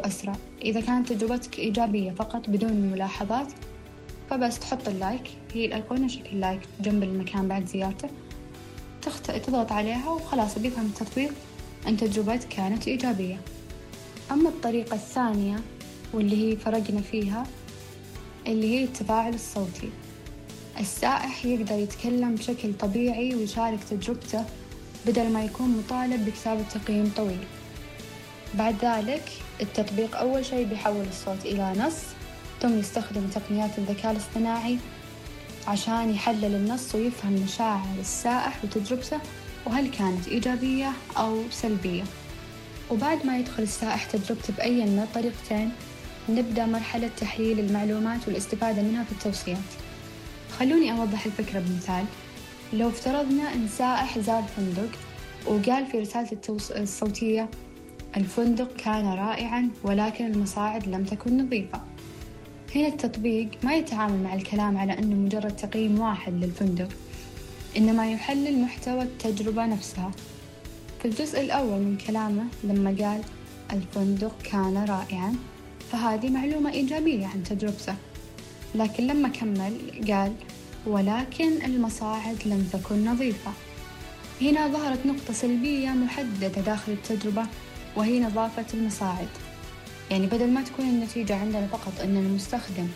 وأسرع. إذا كانت تجربتك إيجابية فقط بدون ملاحظات، فبس تحط اللايك، هي الأيقونة شكل لايك جنب المكان بعد زيارته، تضغط عليها وخلاص بيفهم التطبيق أن تجربتك كانت إيجابية. أما الطريقة الثانية واللي هي فرقنا فيها، اللي هي التفاعل الصوتي. السائح يقدر يتكلم بشكل طبيعي ويشارك تجربته بدل ما يكون مطالب بكتابة تقييم طويل. بعد ذلك التطبيق أول شيء بيحول الصوت إلى نص، ثم يستخدم تقنيات الذكاء الاصطناعي عشان يحلل النص ويفهم مشاعر السائح وتجربته، وهل كانت إيجابية أو سلبية. وبعد ما يدخل السائح تجربته بأي من الطريقتين، نبدأ مرحلة تحليل المعلومات والاستفادة منها في التوصيات. خلوني أوضح الفكرة بمثال. لو افترضنا أن سائح زار فندق وقال في رسالة الصوتية: الفندق كان رائعاً ولكن المصاعد لم تكن نظيفة. هنا التطبيق ما يتعامل مع الكلام على أنه مجرد تقييم واحد للفندق، إنما يحلل محتوى التجربة نفسها. في الجزء الأول من كلامه لما قال الفندق كان رائعاً، فهذه معلومة إيجابية عن تجربته. لكن لما كمل قال ولكن المصاعد لم تكن نظيفة، هنا ظهرت نقطة سلبية محددة داخل التجربة، وهي نظافة المصاعد. يعني بدل ما تكون النتيجة عندنا فقط أن المستخدم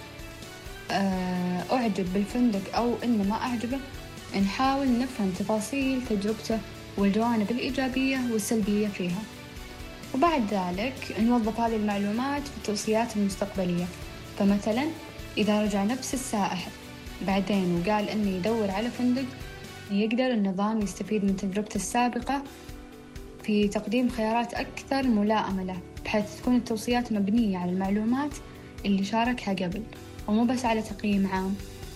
أعجب بالفندق أو إنه ما أعجبه، نحاول نفهم تفاصيل تجربته والجوانب الإيجابية والسلبية فيها. وبعد ذلك نوظف هذه المعلومات في التوصيات المستقبلية. فمثلا إذا رجع نفس السائح بعدين وقال إنه يدور على فندق، يقدر النظام يستفيد من تجربته السابقة في تقديم خيارات أكثر ملائمة له، بحيث تكون التوصيات مبنية على المعلومات اللي شاركها قبل ومو بس على تقييم عام.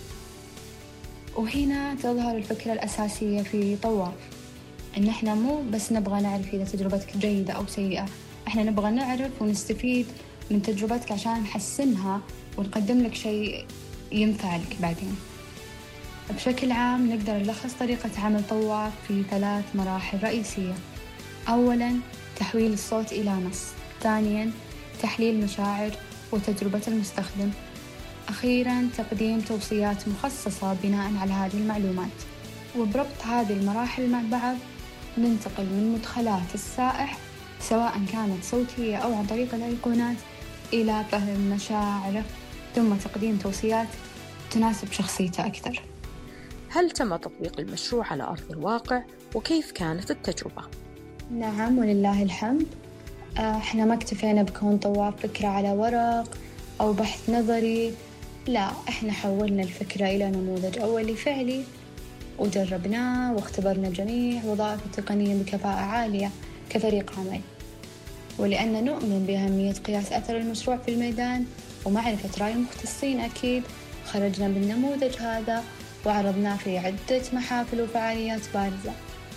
وهنا تظهر الفكرة الأساسية في طواف، إن إحنا مو بس نبغى نعرف إذا تجربتك جيدة أو سيئة، إحنا نبغى نعرف ونستفيد من تجربتك عشان نحسنها ونقدم لك شيء ينفع لك بعدين. بشكل عام نقدر نلخص طريقة عمل طواف في 3 مراحل رئيسية. أولاً تحويل الصوت إلى نص، ثانياً تحليل مشاعر وتجربة المستخدم، أخيراً تقديم توصيات مخصصة بناء على هذه المعلومات. وبربط هذه المراحل مع بعض ننتقل من مدخلات السائح سواء كانت صوتية أو عن طريق الأيقونات إلى فهم مشاعره، ثم تقديم توصيات تناسب شخصيته أكثر. هل تم تطبيق المشروع على أرض الواقع وكيف كانت التجربة؟ نعم ولله الحمد. احنا ما اكتفينا بكون طواف فكرة على ورق أو بحث نظري، لا، احنا حولنا الفكرة إلى نموذج أولي فعلي وجربناه واختبرنا جميع وظائف التقنية بكفاءة عالية كفريق عمل. ولأن نؤمن بأهمية قياس أثر المشروع في الميدان ومعرفة رأي المختصين، أكيد خرجنا بالنموذج هذا وعرضناه في عدة محافل وفعاليات بارزة.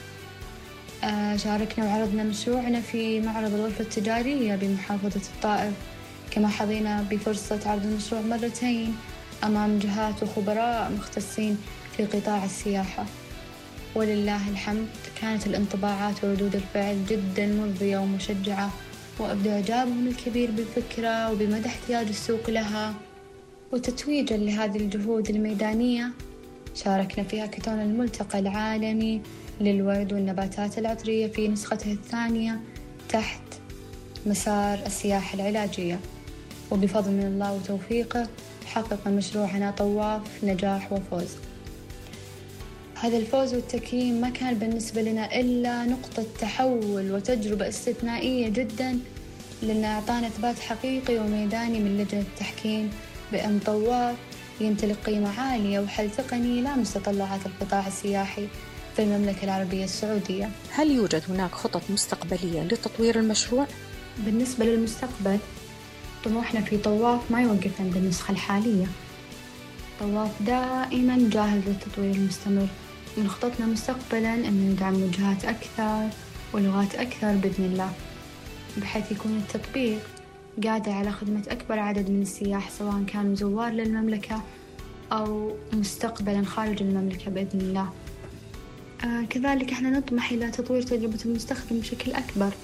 شاركنا وعرضنا مشروعنا في معرض الغرفة التجارية بمحافظة الطائف، كما حظينا بفرصة عرض المشروع مرتين أمام جهات وخبراء مختصين في قطاع السياحة. ولله الحمد كانت الانطباعات وردود الفعل جدا مرضية ومشجعة، وأبدوا إعجابهم الكبير بالفكرة وبمدى احتياج السوق لها. وتتويجا لهذه الجهود الميدانية شاركنا في هاكاثون الملتقى العالمي للورد والنباتات العطرية في نسخته الثانية تحت مسار السياحة العلاجية. وبفضل من الله وتوفيقه حقق مشروعنا طواف نجاح وفوز. هذا الفوز والتكريم ما كان بالنسبة لنا إلا نقطة تحول وتجربة استثنائية جدا، لأنه أعطانا إثبات حقيقي وميداني من لجنة التحكيم بأن طواف يمتلك قيمة عالية وحل تقني لا متطلبات القطاع السياحي في المملكة العربية السعودية. هل يوجد هناك خطط مستقبلية لتطوير المشروع؟ بالنسبة للمستقبل طموحنا في طواف ما يوقف عند النسخة الحالية. طواف دائما جاهز للتطوير المستمر. من خططنا مستقبلا أن ندعم وجهات أكثر ولغات أكثر بإذن الله، بحيث يكون التطبيق قادر على خدمة أكبر عدد من السياح، سواء كانوا زوار للمملكة أو مستقبلا خارج المملكة بإذن الله. كذلك احنا نطمح إلى تطوير تجربة المستخدم بشكل أكبر،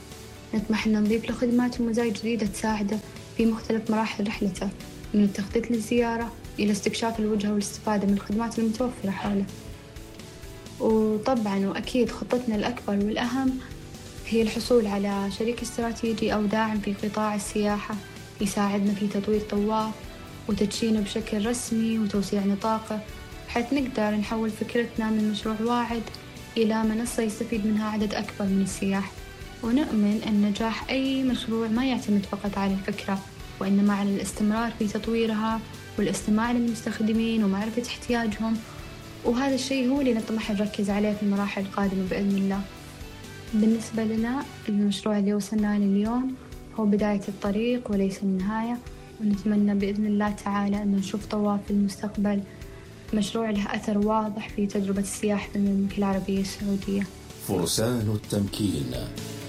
نطمح أن نضيف له خدمات ومزايا جديدة تساعده في مختلف مراحل رحلته، من التخطيط للزيارة إلى استكشاف الوجهة والاستفادة من الخدمات المتوفرة حوله. وطبعا وأكيد خطتنا الأكبر والأهم هي الحصول على شريك استراتيجي أو داعم في قطاع السياحة يساعدنا في تطوير طواف وتدشينه بشكل رسمي وتوسيع نطاقه، بحيث نقدر نحول فكرتنا من مشروع واعد إلى منصة يستفيد منها عدد أكبر من السياح. ونؤمن أن نجاح أي مشروع ما يعتمد فقط على الفكرة، وإنما على الاستمرار في تطويرها والاستماع للمستخدمين ومعرفة احتياجهم، وهذا الشيء هو اللي نطمح نركز عليه في المراحل القادمة بإذن الله. بالنسبة لنا المشروع اللي وصلنا له اليوم هو بداية الطريق وليس النهاية، ونتمنى بإذن الله تعالى أن نشوف طواف في المستقبل مشروع له أثر واضح في تجربة السياحة في المملكة العربية السعودية. فرسان التمكين.